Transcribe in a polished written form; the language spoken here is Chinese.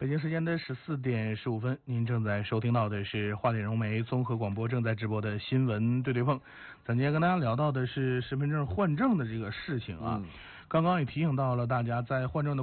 北京时间的14:15，您正在收听到的是华点融媒综合广播正在直播的新闻对对碰。咱今天跟大家聊到的是身份证换证的这个事情啊。刚刚也提醒到了大家，在换证的